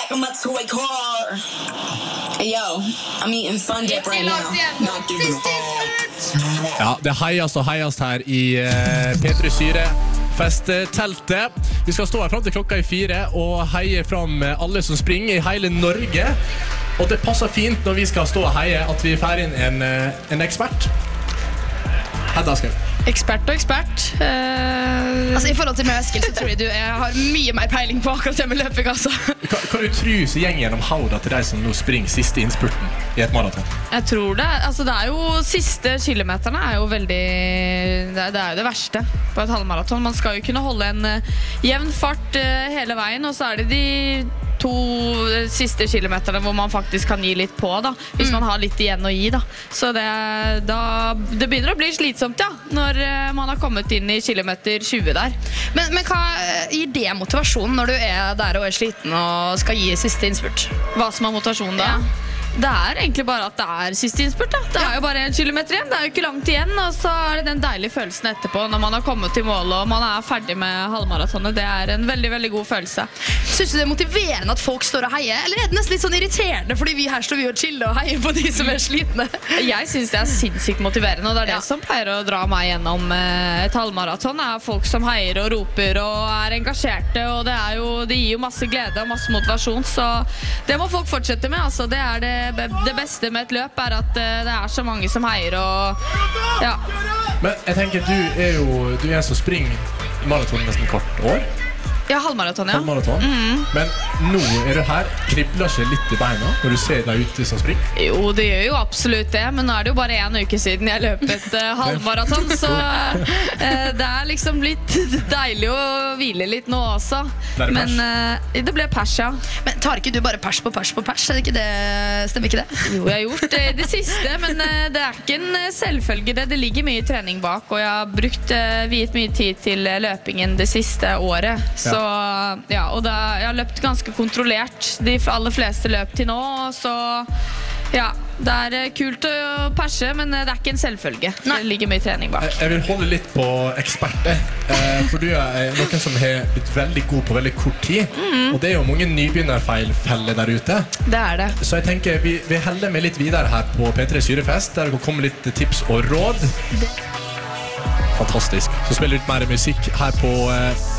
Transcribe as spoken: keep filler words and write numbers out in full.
back of my toy car. Hey, yo, I'm eating Fun Dip right now. Not giving a fuck. Ja, det heias og heias her i uh, P tre Syre festteltet. Vi skal stå her frem til klokka i fire og heie frem alle som springer i hele Norge. Og det passer fint når vi skal stå og heie at vi får inn en, en ekspert. Hedda Askew. Ekspert og ekspert. Uh, altså, I forhold til Møskil så tror jeg du jeg har mye mer peiling på akkurat det med løping, altså. Hva, hva du tror så gjeng gjennom hauda til deg som nå springer siste innspurten i et maraton? Jeg tror det. Altså, det er jo siste kilometerne er jo veldig det er, det er jo det verste på et halvmaraton. Man skal jo kunne holde en uh, jevn fart uh, hele veien, og så er det de to siste kilometerne hvor man faktisk kan gi litt på da, hvis mm. man har litt igjen å gi da. Så det, da, det begynner å bli slitsomt, ja, når man har kommet inn i kilometer tjue der. Men, men hva gir det motivasjon når du er der og er sliten og skal gi siste innspurt? Hva som er motivasjonen da? Ja. Det er egentlig bare at det er siste innspurt da. Det er jo bare en kilometer igjen, det er jo ikke langt igjen, og så er det den deilige følelsen etterpå når man har kommet til mål og man er ferdig med halvmaratonet. Det er en veldig, veldig god følelse. Synes du det er motiverende at folk står og heier, eller er det nesten litt sånn irriterende fordi vi her står vi og chiller og heier på de som er slitne? Jeg synes det er sinnssykt motiverende, og det er det ja. som pleier å dra meg gjennom et halvmaraton, er folk som heier og roper og er engasjerte, og det, er jo, det gir jo masse glede og masse motivasjon, så det må folk fortsette med, altså. Det er det Det beste med et løp er at det er så mange som heier og ja. Men jeg tenker, du er jo du er en som springer maraton nesten hvert år. Ja, halvmaraton, ja. Halvmaraton. Mm. Men nå er du her, kribler ikke litt i beina når du ser deg ute som springer? Jo, det gjør jo absolutt det, men nå er det jo bare en uke siden jeg løp et uh, halvmaraton, så uh, det er liksom litt deilig å hvile litt nå også. Det men uh, det ble pers, ja. Men tar ikke du bare pers på pers på pers? Er det ikke det? Stemmer ikke det? Jo, jeg har gjort det i det siste, men uh, det er ikke en selvfølge det. Det ligger mye trening bak, og jeg har brukt uh, viet mye tid til løpingen det siste året, så Så, ja, og da, jeg har løpt ganske kontrollert de aller fleste løp til nå, så ja, det er kult å perse, men det er ikke en selvfølge. Nei. Det ligger mye trening bak. Jeg vil holde litt på eksperter, for du er noen som har blitt veldig god på veldig kort tid, mm. og det er jo mange nybegynnerfeilfeller der ute. Det er det. Så jeg tenker, vi, vi holder med litt videre her på P tre Syrefest, der det kan komme litt tips og råd. Det. Fantastisk. Så spiller vi litt mer musikk her på